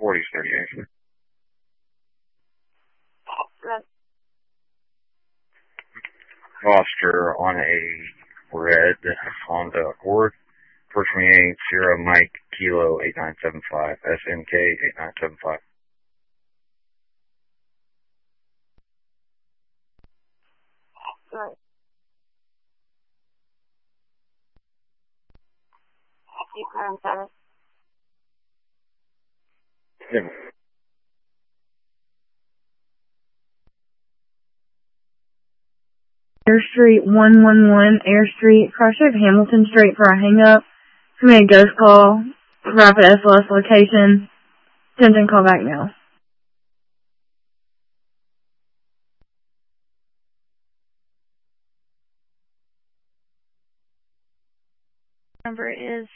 40's 38. Foster on a red Honda Accord. 428 Mike Kilo 8975 SMK 8975. Right. Yeah. Air Street 111, Air Street, cross-check Hamilton Street for a hang-up. We made a ghost call, rapid SLS location. Attention, call back now. Number is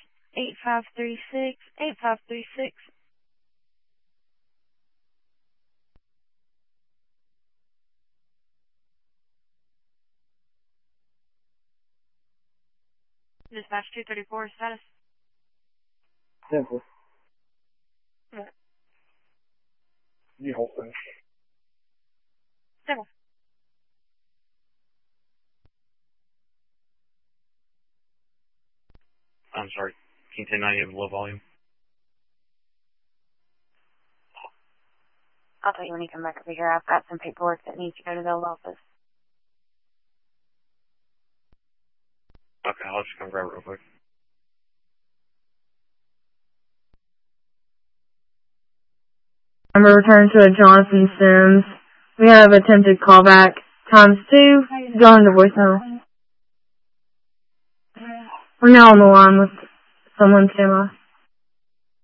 8536. Dispatch 234 status. Simple. What? You hold this. Simple. I'm sorry. Can you say 90 of low volume? I'll tell you when you come back over here. I've got some paperwork that needs to go to the old office. Okay, I'll just come grab it real quick. Number returned to a Jonathan Sims. We have attempted callback ×2, going to voicemail. We're now on the line with someone, Emma.